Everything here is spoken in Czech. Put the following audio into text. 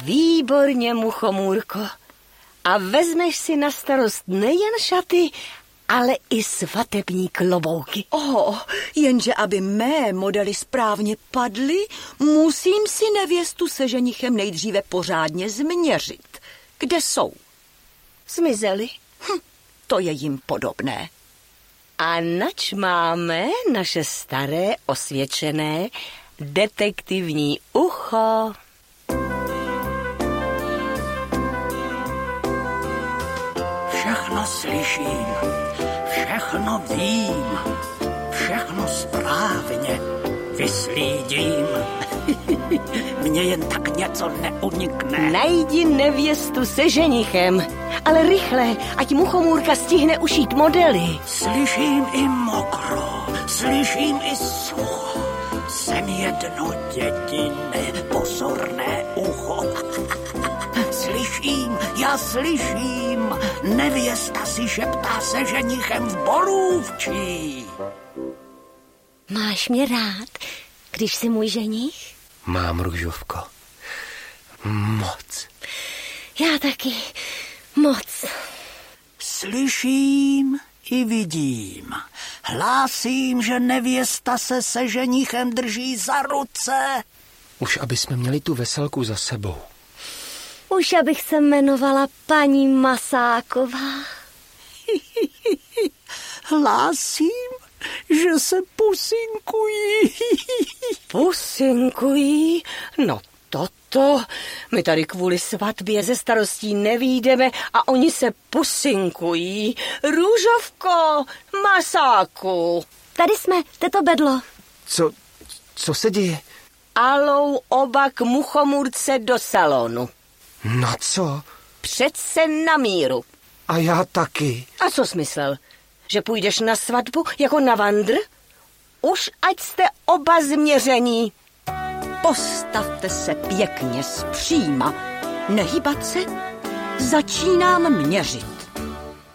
Výborně, Muchomůrko. A vezmeš si na starost nejen šaty, ale i svatební klobouky. Jenže aby mé modely správně padly, musím si nevěstu se ženichem nejdříve pořádně změřit. Kde jsou? Zmizely. To je jim podobné. A nač máme naše staré osvědčené detektivní ucho. Všechno slyším, všechno vím, všechno správně vyslídím. Mně jen tak něco neunikne. Najdi nevěstu se ženichem, ale rychle, ať Muchomůrka stihne ušít modely. Slyším i mokro, slyším i sucho. Jsem jedno dětinné pozorné ucho. Slyším, já slyším, nevěsta si šeptá se ženichem v borůvčí. Máš mě rád, když jsi můj ženich? Mám, Růžovko. Moc. Já taky. Moc. Slyším i vidím. Hlásím, že nevěsta se ženichem drží za ruce. Už aby jsme měli tu veselku za sebou. Už abych se jmenovala paní Masáková. Hlásím, že se pusinkují. Pusinkují? No toto. My tady kvůli svatbě ze starostí nevyjdeme a oni se pusinkují. Růžovko, Masáku. Tady jsme, teto Bedlo. Co se děje? Alou oba k Muchomůrce do salonu. Na co? Přece na míru. A já taky. A co jsi myslel? Že půjdeš na svatbu jako na vandr? Už ať jste oba změření. Postavte se pěkně zpříma. Nehýbat se? Začínám měřit.